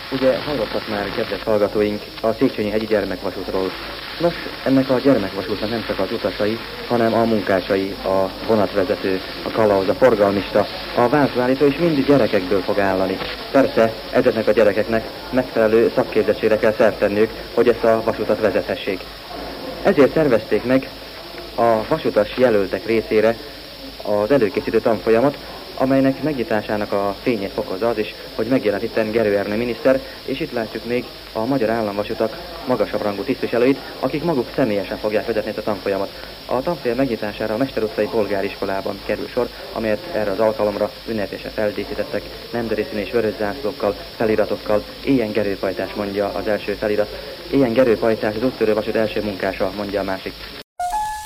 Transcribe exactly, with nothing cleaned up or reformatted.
Ugye hallottak már, kedves hallgatóink, a Széchenyi-hegyi gyermekvasútról. Nos, ennek a gyermekvasútnak nem csak az utasai, hanem a munkásai, a vonatvezető, a kalauz, a forgalmista, a váltóállító is mind gyerekekből fog állani. Persze, ezeknek a gyerekeknek megfelelő szakképzettségre kell szert tenniük, hogy ezt a vasutat vezethessék. Ezért szervezték meg a vasutas jelöltek részére az előkészítő tanfolyamot, amelynek megnyitásának a fényét fokozza az is, hogy megjelent itten Gerő Ernő miniszter, és itt látjuk még a magyar államvasutak magasabb rangú tisztviselőit, akik maguk személyesen fogják vezetni ezt a tanfolyamot. A tanfolyam megnyitására a Mester utcai polgáriskolában kerül sor, amelyet erre az alkalomra ünnepélyesen feldíszítettek, nemzeti színű és vörös zászlókkal, feliratokkal. Éljen Gerő pajtás, mondja az első felirat. Éljen Gerő pajtás, az úttörő vasút első munkása, mondja a másik.